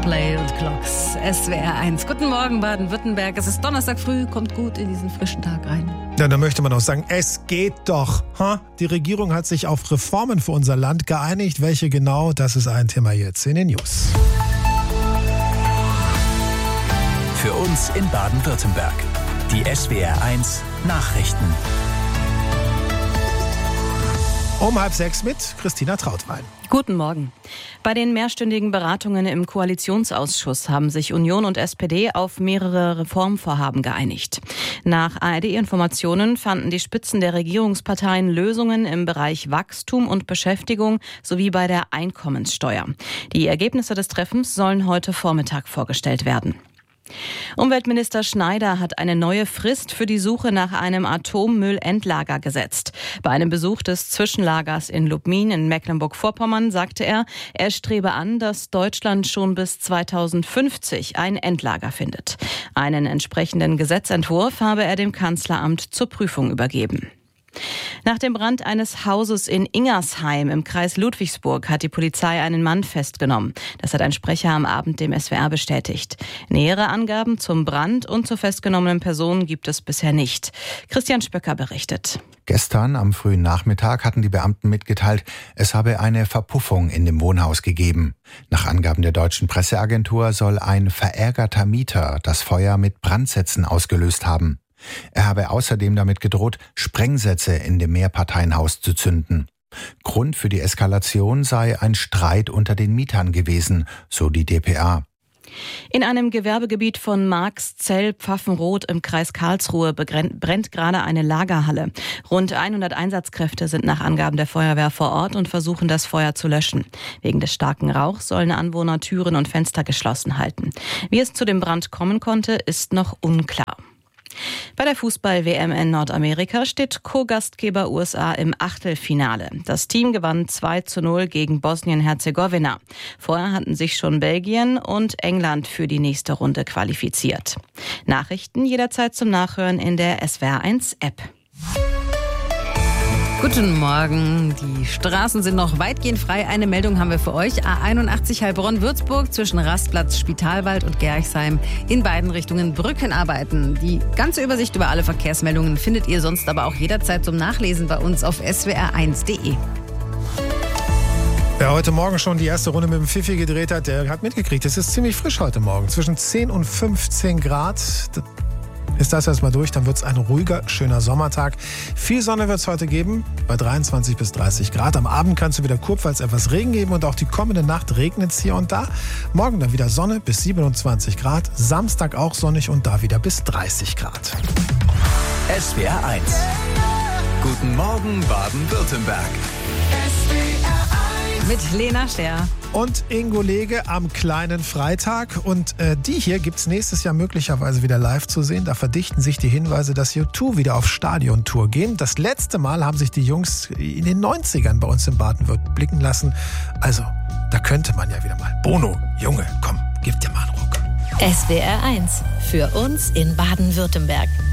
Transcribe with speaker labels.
Speaker 1: Coldplay und Clocks. SWR 1. Guten Morgen, Baden-Württemberg. Es ist Donnerstag früh, kommt gut in diesen frischen Tag rein.
Speaker 2: Ja, da möchte man auch sagen, es geht doch. Die Regierung hat sich auf Reformen für unser Land geeinigt. Welche genau, das ist ein Thema jetzt in den News.
Speaker 3: Für uns in Baden-Württemberg. Die SWR 1 Nachrichten.
Speaker 2: Um 5:30 mit Christina Trautwein.
Speaker 1: Guten Morgen. Bei den mehrstündigen Beratungen im Koalitionsausschuss haben sich Union und SPD auf mehrere Reformvorhaben geeinigt. Nach ARD-Informationen fanden die Spitzen der Regierungsparteien Lösungen im Bereich Wachstum und Beschäftigung sowie bei der Einkommenssteuer. Die Ergebnisse des Treffens sollen heute Vormittag vorgestellt werden. Umweltminister Schneider hat eine neue Frist für die Suche nach einem Atommüllendlager gesetzt. Bei einem Besuch des Zwischenlagers in Lubmin in Mecklenburg-Vorpommern sagte er strebe an, dass Deutschland schon bis 2050 ein Endlager findet. Einen entsprechenden Gesetzentwurf habe er dem Kanzleramt zur Prüfung übergeben. Nach dem Brand eines Hauses in Ingersheim im Kreis Ludwigsburg hat die Polizei einen Mann festgenommen. Das hat ein Sprecher am Abend dem SWR bestätigt. Nähere Angaben zum Brand und zur festgenommenen Person gibt es bisher nicht. Christian Spöcker berichtet.
Speaker 4: Gestern am frühen Nachmittag hatten die Beamten mitgeteilt, es habe eine Verpuffung in dem Wohnhaus gegeben. Nach Angaben der deutschen Presseagentur soll ein verärgerter Mieter das Feuer mit Brandsätzen ausgelöst haben. Er habe außerdem damit gedroht, Sprengsätze in dem Mehrparteienhaus zu zünden. Grund für die Eskalation sei ein Streit unter den Mietern gewesen, so die dpa.
Speaker 1: In einem Gewerbegebiet von Marxzell-Pfaffenroth im Kreis Karlsruhe brennt gerade eine Lagerhalle. Rund 100 Einsatzkräfte sind nach Angaben der Feuerwehr vor Ort und versuchen, das Feuer zu löschen. Wegen des starken Rauchs sollen Anwohner Türen und Fenster geschlossen halten. Wie es zu dem Brand kommen konnte, ist noch unklar. Bei der Fußball-WM in Nordamerika steht Co-Gastgeber USA im Achtelfinale. Das Team gewann 2:0 gegen Bosnien-Herzegowina. Vorher hatten sich schon Belgien und England für die nächste Runde qualifiziert. Nachrichten jederzeit zum Nachhören in der SWR1-App. Guten Morgen. Die Straßen sind noch weitgehend frei. Eine Meldung haben wir für euch. A81 Heilbronn-Würzburg zwischen Rastplatz Spitalwald und Gerchsheim. In beiden Richtungen Brückenarbeiten. Die ganze Übersicht über alle Verkehrsmeldungen findet ihr sonst aber auch jederzeit zum Nachlesen bei uns auf swr1.de.
Speaker 2: Wer heute Morgen schon die erste Runde mit dem Pfiffi gedreht hat, der hat mitgekriegt. Es ist ziemlich frisch heute Morgen. Zwischen 10 und 15 Grad. Ist das erstmal durch, dann wird es ein ruhiger, schöner Sommertag. Viel Sonne wird es heute geben, bei 23 bis 30 Grad. Am Abend kann es wieder kurzzeitig etwas Regen geben und auch die kommende Nacht regnet es hier und da. Morgen dann wieder Sonne bis 27 Grad, Samstag auch sonnig und da wieder bis 30 Grad.
Speaker 3: SWR 1. Guten Morgen Baden-Württemberg.
Speaker 1: Mit Lena Scher.
Speaker 2: Und Ingo Lege am kleinen Freitag. Und die hier gibt es nächstes Jahr möglicherweise wieder live zu sehen. Da verdichten sich die Hinweise, dass U2 wieder auf Stadiontour gehen. Das letzte Mal haben sich die Jungs in den 90ern bei uns in Baden-Württemberg blicken lassen. Also, da könnte man ja wieder mal. Bono, Junge, komm, gib dir mal einen Ruck.
Speaker 5: SWR 1. Für uns in Baden-Württemberg.